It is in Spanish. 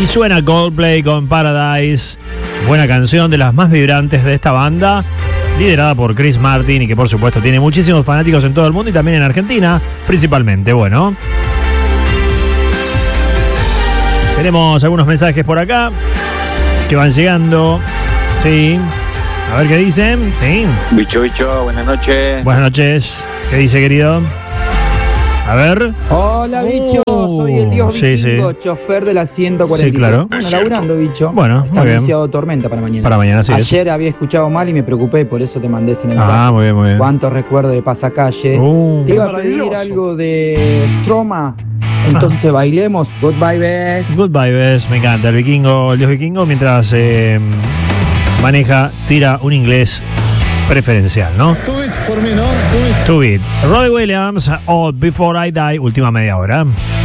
Y suena Coldplay con Paradise, buena canción, de las más vibrantes de esta banda, liderada por Chris Martin y que por supuesto tiene muchísimos fanáticos en todo el mundo y también en Argentina, principalmente. Bueno, tenemos algunos mensajes por acá que van llegando. Sí, a ver qué dicen. Sí. Bicho, buenas noches. Buenas noches. ¿Qué dice, querido? A ver. Hola, bicho. Soy el Dios Vikingo, chofer de la 143. Sí, claro. Bueno, laburando, bicho. Bueno, está muy bien. anunciado tormenta para mañana. Para mañana, sí. Ayer había escuchado mal y me preocupé, por eso te mandé ese mensaje. Ah, muy bien, muy bien. Cuántos recuerdos de pasacalle. Te iba a pedir algo de Stroma. Entonces bailemos. Goodbye, Bess. Goodbye, Bess. Me encanta. El vikingo, el Dios Vikingo, mientras maneja, tira un inglés preferencial, ¿no? Do it por mí, ¿no? To it. Roy Williams, All Before I Die, última media hora.